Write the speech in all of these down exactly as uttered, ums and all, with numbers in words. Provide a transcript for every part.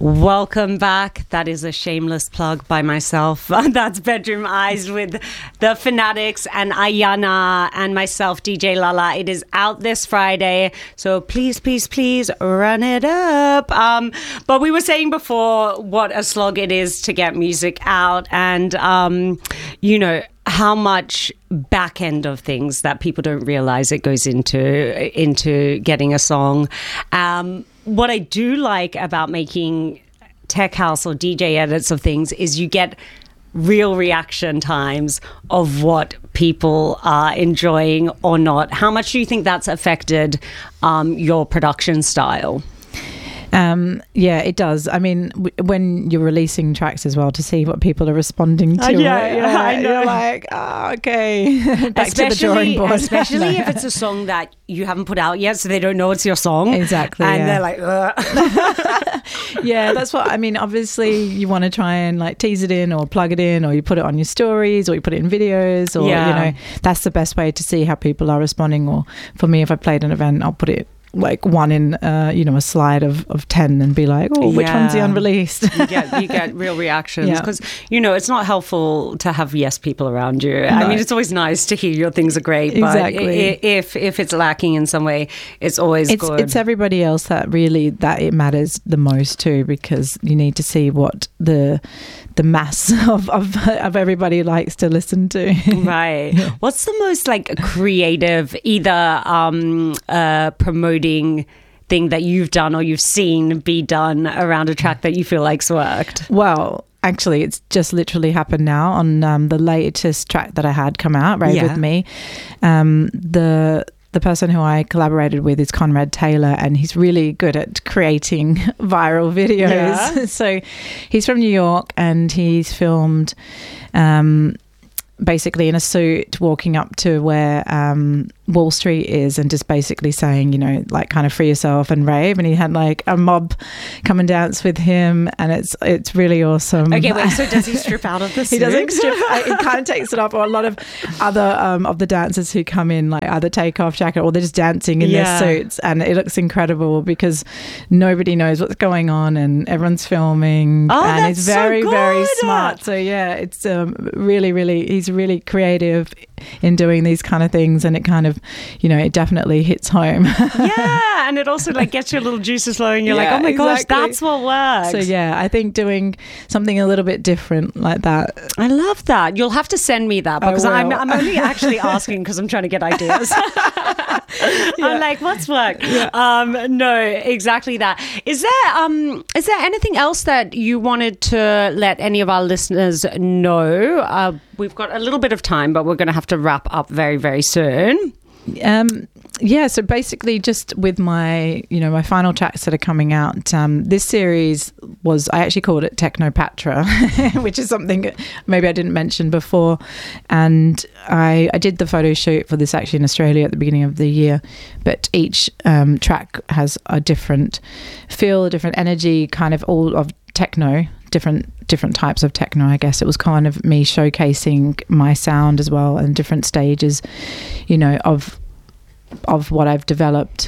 Welcome back. That is a shameless plug by myself. That's Bedroom Eyes with the Fanatics and Ayana and myself, D J Lala. It is out this Friday, so please, please, please run it up. Um, but we were saying before what a slog it is to get music out, and um, you know how much back end of things that people don't realize it goes into into getting a song. Um, what I do like about making tech house or D J edits of things is you get real reaction times of what people are enjoying or not. How much do you think that's affected um, your production style? Um, yeah, it does. I mean, w- when you're releasing tracks as well, to see what people are responding to. Uh, yeah, it, yeah, I know. You're like, oh, okay, back especially, to the drawing board. Especially if it's a song that you haven't put out yet, so they don't know it's your song. Exactly. And yeah. they're like, ugh. Yeah, that's what I mean. Obviously, you want to try and like tease it in or plug it in, or you put it on your stories, or you put it in videos, or yeah. you know, that's the best way to see how people are responding. Or for me, if I played an event, I'll put it like one in uh you know a slide of of ten and be like, oh, which yeah. one's the unreleased? you get you get real reactions because yeah. you know it's not helpful to have yes people around you. No. I mean, it's always nice to hear your things are great, but exactly. if if it's lacking in some way, it's always it's, good. It's everybody else that really that it matters the most too, because you need to see what the the mass of of, of everybody likes to listen to. Right. Yeah. What's the most like creative either um uh promoting thing that you've done or you've seen be done around a track that you feel like's worked? Well, actually, it's just literally happened now on um, the latest track that I had come out, Rave yeah. With Me. Um, the the person who I collaborated with is Conrad Taylor, and he's really good at creating viral videos. Yeah. So he's from New York, and he's filmed um, basically in a suit walking up to where um, Wall Street is, and just basically saying, you know, like kind of free yourself and rave. And he had like a mob come and dance with him, and it's it's really awesome. Okay, wait, so does he strip out of the suit? He doesn't strip. He kind of takes it off. Or a lot of other um, of the dancers who come in like either take off jacket or they're just dancing in yeah. their suits, and it looks incredible because nobody knows what's going on and everyone's filming. Oh, and that's it's very so very good. smart. So yeah, it's um, really really he's really creative in doing these kind of things, and it kind of, you know, it definitely hits home. Yeah, and it also like gets your little juices flowing. You're yeah, like, oh my exactly. gosh, that's what works. So yeah, I think doing something a little bit different like that. I love that. You'll have to send me that because I'm I'm only actually asking because I'm trying to get ideas. Yeah. I'm like, what's work? Yeah. Um, no, exactly that. Is there um is there anything else that you wanted to let any of our listeners know? Uh, we've got a little bit of time, but we're going to have to wrap up very, very soon. Um, yeah, so basically just with my, you know, my final tracks that are coming out, um, this series was, I actually called it Technopatra, which is something maybe I didn't mention before. And I, I did the photo shoot for this actually in Australia at the beginning of the year, but each um, track has a different feel, a different energy, kind of all of techno, different different types of techno. I guess it was kind of me showcasing my sound as well, and different stages, you know, of of what I've developed.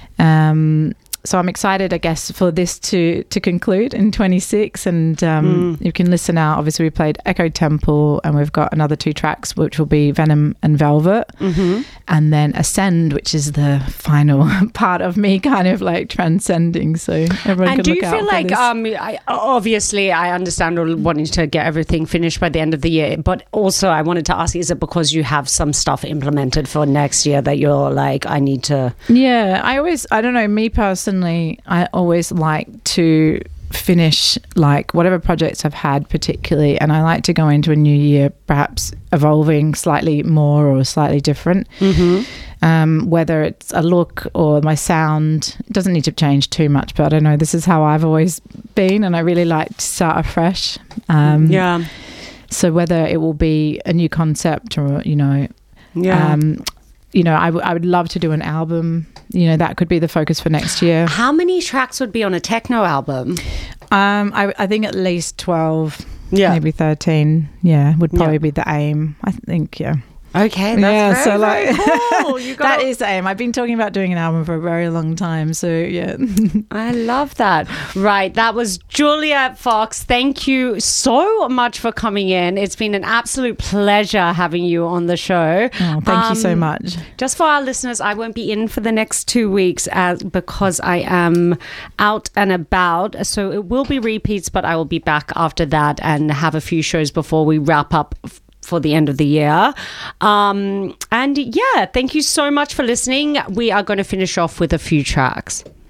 Um, so I'm excited, I guess, for this to to conclude in twenty-six, and um, mm. you can listen out. Obviously, we played Echo Temple, and we've got another two tracks, which will be Venom and Velvet, mm-hmm. and then Ascend, which is the final part of me kind of like transcending. So everyone and can do look you out feel for like, this. um, I, obviously, I understand wanting to get everything finished by the end of the year, but also I wanted to ask, is it because you have some stuff implemented for next year that you're like, I need to? Yeah, I always, I don't know, me personally, I always like to finish like whatever projects I've had particularly, and I like to go into a new year perhaps evolving slightly more or slightly different. Mm-hmm. Um, whether it's a look or my sound, it doesn't need to change too much, but I don't know, this is how I've always been, and I really like to start afresh. Um, yeah. So whether it will be a new concept or, you know, yeah. um, you know, I, w- I would love to do an album. You know, that could be the focus for next year. How many tracks would be on a techno album? Um, I, I think at least twelve, yeah. maybe thirteen. Yeah, would probably yeah. be the aim. I think, yeah. Okay, that's yeah, very, so very like cool. You got that is the aim. I've been talking about doing an album for a very long time. So yeah. I love that. Right. That was Juliet Fox. Thank you so much for coming in. It's been an absolute pleasure having you on the show. Oh, thank um, you so much. Just for our listeners, I won't be in for the next two weeks as, because I am out and about. So it will be repeats, but I will be back after that and have a few shows before we wrap up for the end of the year. Um, and yeah, thank you so much for listening. We are going to finish off with a few tracks.